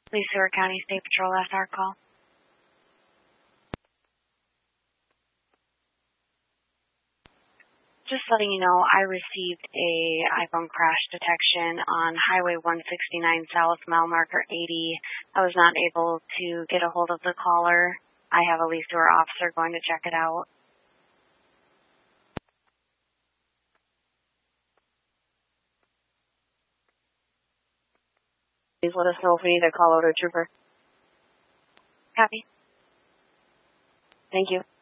Lee Seward County State Patrol, SR call. Just letting you know, I received a iPhone crash detection on Highway 169 South, mile marker 80. I was not able to get a hold of the caller. I have a Lee Seward officer going to check it out. Please let us know if we need to call out a trooper. Copy. Thank you.